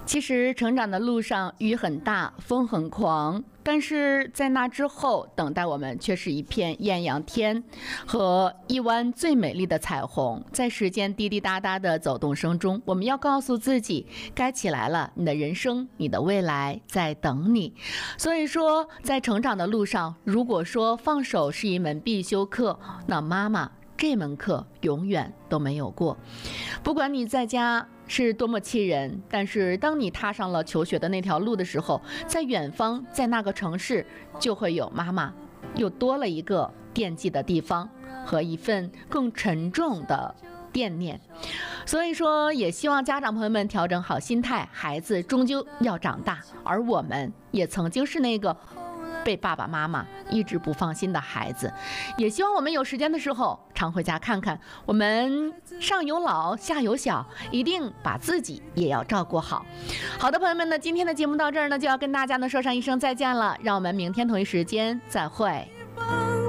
其实成长的路上雨很大，风很狂，但是在那之后，等待我们却是一片艳阳天和一湾最美丽的彩虹。在时间滴滴答答的走动声中，我们要告诉自己，该起来了，你的人生，你的未来在等你。所以说，在成长的路上，如果说放手是一门必修课，那妈妈这门课永远都没有过。不管你在家是多么气人，但是当你踏上了求学的那条路的时候，在远方，在那个城市，就会有妈妈又多了一个惦记的地方和一份更沉重的惦念。所以说，也希望家长朋友们调整好心态，孩子终究要长大，而我们也曾经是那个被爸爸妈妈一直不放心的孩子。也希望我们有时间的时候常回家看看，我们上有老下有小，一定把自己也要照顾好。好的朋友们呢，今天的节目到这儿呢，就要跟大家呢说上一声再见了，让我们明天同一时间再会。